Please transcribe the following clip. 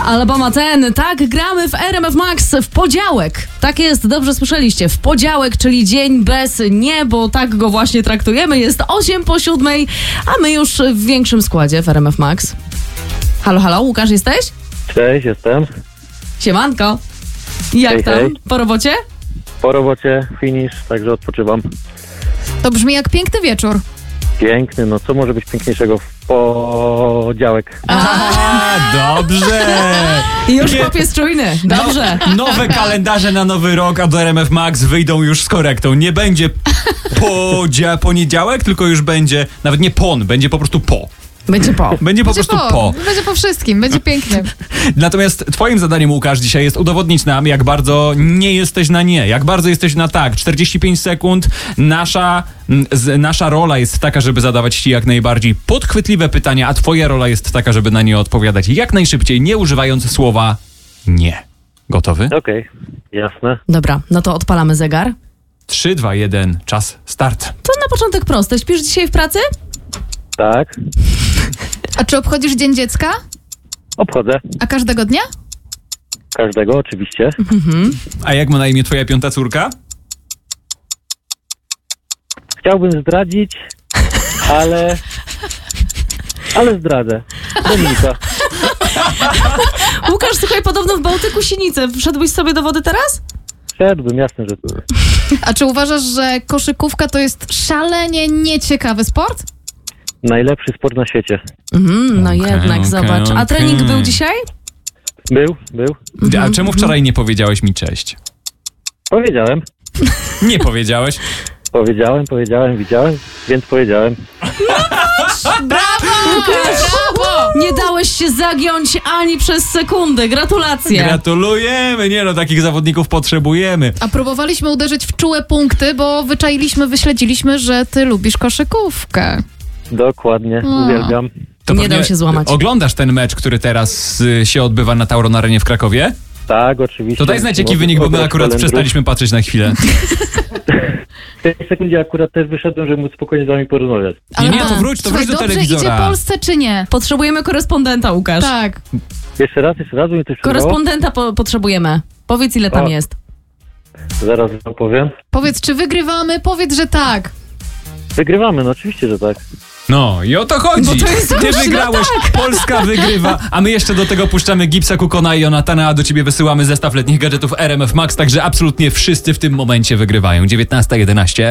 Alabama Ten, tak, gramy w RMF Max w podziałek. Tak jest, dobrze słyszeliście, w podziałek, czyli dzień bez nie, bo tak go właśnie traktujemy. Jest 8:07, a my już w większym składzie w RMF Max. Halo, halo, Łukasz, jesteś? Cześć, jestem. Siemanko. Jak Hej, tam? hej. Po robocie? Po robocie, finish, także odpoczywam. To brzmi jak piękny wieczór. Piękny, no co może być piękniejszego w podziałek? Dobrze! Już chłop jest czujny, dobrze. Nowe kalendarze na nowy rok, a do RMF Max wyjdą już z korektą. Nie będzie poniedziałek, tylko już będzie, nawet nie będzie po prostu po. Będzie po. Będzie po prostu po. Będzie po wszystkim, będzie piękny. Natomiast twoim zadaniem, Łukasz, dzisiaj jest udowodnić nam, jak bardzo nie jesteś na nie, jak bardzo jesteś na tak. 45 sekund. Nasza rola jest taka, żeby zadawać ci jak najbardziej podchwytliwe pytania, a twoja rola jest taka, żeby na nie odpowiadać jak najszybciej, nie używając słowa nie. Gotowy? Okej, jasne. Dobra, no to odpalamy zegar. 3, 2, 1, czas, start. To na początek proste. Śpisz dzisiaj w pracy? Tak, A czy obchodzisz Dzień Dziecka? obchodzę. A każdego dnia? Każdego, oczywiście. A jak ma na imię twoja piąta córka? Chciałbym zdradzić, ale zdradzę. Dominika. Łukasz, słuchaj, podobno w Bałtyku Sinice. Wszedłbyś sobie do wody teraz? Szedłbym, jasne, że tu. A czy uważasz, że koszykówka to jest szalenie nieciekawy sport? Najlepszy sport na świecie. No Okej, jednak, okej, zobacz. A okej. trening był dzisiaj? Był. A czemu wczoraj nie powiedziałeś mi cześć? Powiedziałem, Nie powiedziałeś. widziałem, więc powiedziałem. Brawo! Nie dałeś się zagiąć ani przez sekundę. Gratulacje. Gratulujemy, nie no, takich zawodników potrzebujemy. A próbowaliśmy uderzyć w czułe punkty, bo wyśledziliśmy, że ty lubisz koszykówkę. Dokładnie, uwielbiam. To Nie pewnie dał się złamać. Oglądasz ten mecz, który teraz się odbywa na Tauron Arenie w Krakowie? Tak, oczywiście. To daj znać jaki wynik, bo my akurat przestaliśmy patrzeć na chwilę. W tej sekundzie akurat też wyszedłem, żeby móc spokojnie z wami porozmawiać. Nie, to wróć do Słuchaj, dobrze telewizora. idzie Polsce czy nie? Potrzebujemy korespondenta, Łukasz. Tak. Jeszcze raz, mi coś przerwało? Korespondenta potrzebujemy. Powiedz, ile tam O. jest. Zaraz wam powiem. Powiedz, czy wygrywamy? Powiedz, że tak. Wygrywamy, no oczywiście, że tak. No i o to chodzi. Bo to jest Ty gościna, wygrałeś, Polska wygrywa, a my jeszcze do tego puszczamy Gipsa, Kukona i Jonatana, a do ciebie wysyłamy zestaw letnich gadżetów RMF Max, także absolutnie wszyscy w tym momencie wygrywają. 19:11.